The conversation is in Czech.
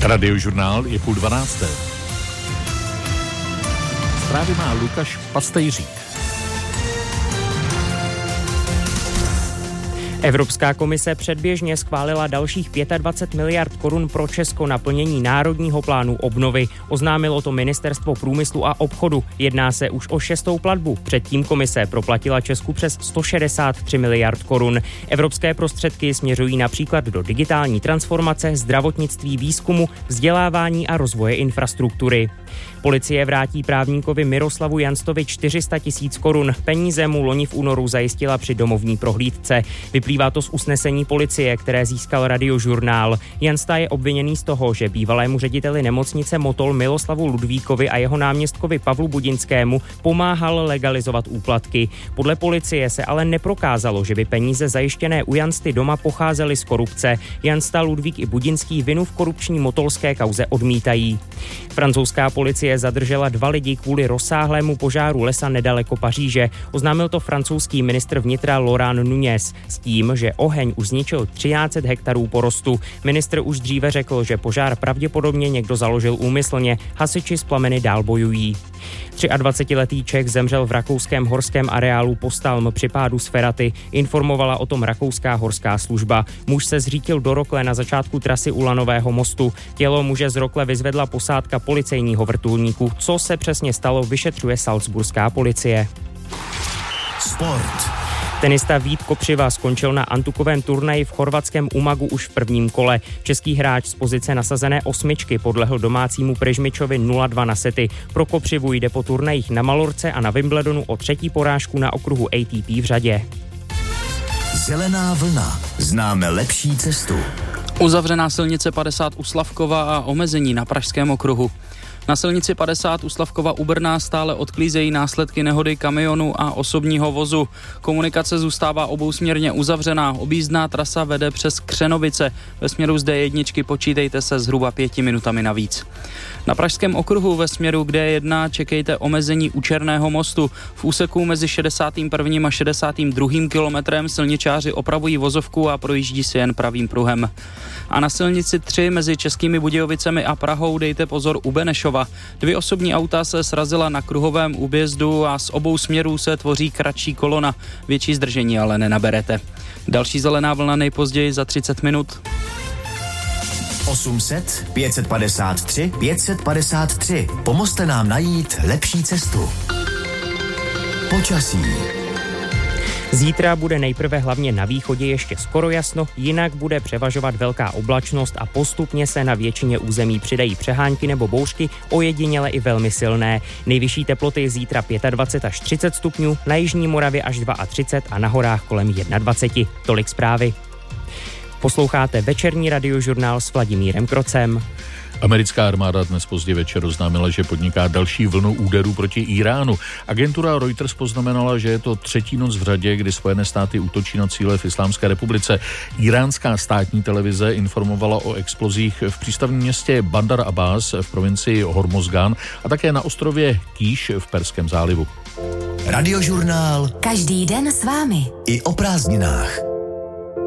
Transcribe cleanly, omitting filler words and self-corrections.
Radiožurnál je 11:30. Zprávy má Lukáš Pastejřík. Evropská komise předběžně schválila dalších 25 miliard korun pro Česko na plnění Národního plánu obnovy. Oznámilo to Ministerstvo průmyslu a obchodu. Jedná se už o 6. platbu. Předtím komise proplatila Česku přes 163 miliard korun. Evropské prostředky směřují například do digitální transformace, zdravotnictví, výzkumu, vzdělávání a rozvoje infrastruktury. Policie vrátí právníkovi Miroslavu Janstovi 400 tisíc korun. Peníze mu loni v únoru zajistila při domovní prohlídce. Vyplývá to z usnesení policie, které získal Radiožurnál. Jansta je obviněný z toho, že bývalému řediteli nemocnice Motol Miloslavu Ludvíkovi a jeho náměstkovi Pavlu Budinskému pomáhal legalizovat úplatky. Podle policie se ale neprokázalo, že by peníze zajištěné u Jansty doma pocházely z korupce. Jansta, Ludvík i Budinský vinu v korupční motolské kauze odmítají. Francouzská policie zadržela 2 lidi kvůli rozsáhlému požáru lesa nedaleko Paříže. Oznámil to francouzský ministr vnitra Laurent Nunez s tím, že oheň už zničil 13 hektarů porostu. Ministr už dříve řekl, že požár pravděpodobně někdo založil úmyslně. Hasiči s plameny dál bojují. 23letý Čech zemřel v rakouském horském areálu Postalm při pádu z feraty. Informovala o tom rakouská horská služba. Muž se zřítil do rokle na začátku trasy u Lanového mostu. Tělo muže z rokle vyzvedla posádka policejního vrtulníku. Co se přesně stalo, vyšetřuje salzburská policie. Sport. Tenista Vít Kopřiva skončil na antukovém turnaji v chorvatském Umagu už v prvním kole. Český hráč z pozice nasazené 8 podlehl domácímu Prežmičovi 0-2 na sety. Pro Kopřivu jde po turnajích na Malorce a na Wimbledonu o 3. porážku na okruhu ATP v řadě. Zelená vlna. Známe lepší cestu. Uzavřená silnice 50 u Slavkova a omezení na Pražském okruhu. Na silnici 50 u Slavkova u Brna stále odklízejí následky nehody kamionu a osobního vozu. Komunikace zůstává obousměrně uzavřená. Objízdná trasa vede přes Křenovice. Ve směru z D1 počítejte se zhruba 5 minutami navíc. Na Pražském okruhu ve směru k D1 čekejte omezení u Černého mostu. V úseku mezi 61. a 62. kilometrem silničáři opravují vozovku a projíždí si jen pravým pruhem. A na silnici 3 mezi Českými Budějovicemi a Prahou dejte pozor u Benešova. 2 osobní auta se srazila na kruhovém úbězdu a z obou směrů se tvoří kratší kolona. Větší zdržení ale nenaberete. Další zelená vlna nejpozději za 30 minut. 800 553 553. Pomozte nám najít lepší cestu. Počasí. Zítra bude nejprve hlavně na východě ještě skoro jasno, jinak bude převažovat velká oblačnost a postupně se na většině území přidají přehánky nebo bouřky, ojediněle i velmi silné. Nejvyšší teploty zítra 25 až 30 stupňů, na jižní Moravě až 32 a na horách kolem 21. Tolik zprávy. Posloucháte večerní radiožurnál s Vladimírem Krocem. Americká armáda dnes pozdě večer oznámila, že podniká další vlnu úderů proti Iránu. Agentura Reuters poznamenala, že je to 3. noc v řadě, kdy Spojené státy útočí na cíle v Islámské republice. Iránská státní televize informovala o explozích v přístavním městě Bandar Abbas v provincii Hormozgan a také na ostrově Kýš v Perském zálivu. Radiožurnál. Každý den s vámi. I o prázdninách.